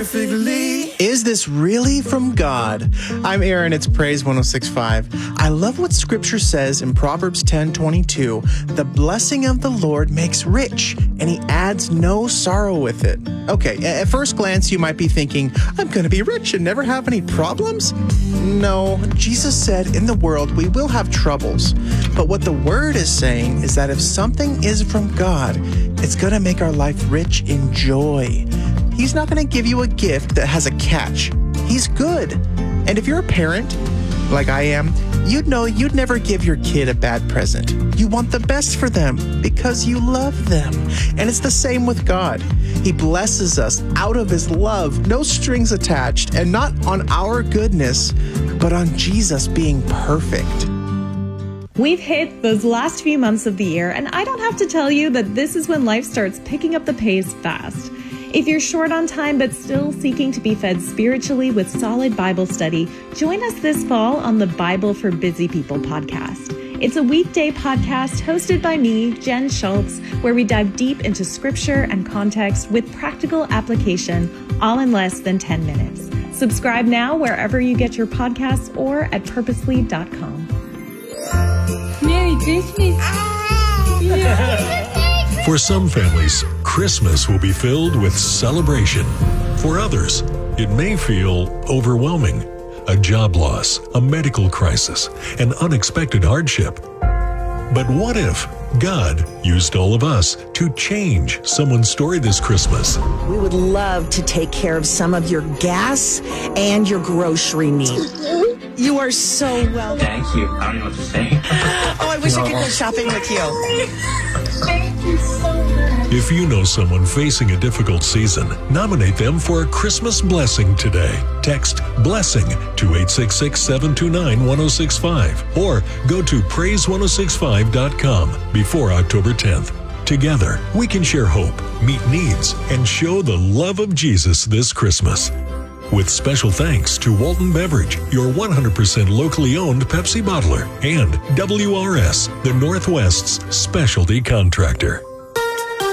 perfectly. Is this really from God? I'm Aaron, it's Praise 106.5. I love what Scripture says in Proverbs 10:22. The blessing of the Lord makes rich, and He adds no sorrow with it. Okay, at first glance, you might be thinking, I'm going to be rich and never have any problems? No, Jesus said in the world we will have troubles. But what the Word is saying is that if something is from God, it's going to make our life rich in joy. He's not going to give you a gift that has a catch. He's good. And if you're a parent, like I am, you'd know you'd never give your kid a bad present. You want the best for them because you love them. And it's the same with God. He blesses us out of His love, no strings attached, and not on our goodness, but on Jesus being perfect. We've hit those last few months of the year, and I don't have to tell you that this is when life starts picking up the pace fast. If you're short on time but still seeking to be fed spiritually with solid Bible study, join us this fall on the Bible for Busy People podcast. It's a weekday podcast hosted by me, Jen Schultz, where we dive deep into scripture and context with practical application, all in less than 10 minutes. Subscribe now wherever you get your podcasts or at purposely.com. Merry Christmas. For some families, Christmas will be filled with celebration. For others, it may feel overwhelming. A job loss, a medical crisis, an unexpected hardship. But what if God used all of us to change someone's story this Christmas? We would love to take care of some of your gas and your grocery needs. You are so welcome. Thank you. I don't know what to say. Oh, I wish I could go shopping with you. Thank you so much. If you know someone facing a difficult season, nominate them for a Christmas blessing today. Text BLESSING to 866-729-1065 or go to praise1065.com before October 10th. Together, we can share hope, meet needs, and show the love of Jesus this Christmas. With special thanks to Walton Beverage, your 100% locally owned Pepsi bottler, and WRS, the Northwest's specialty contractor.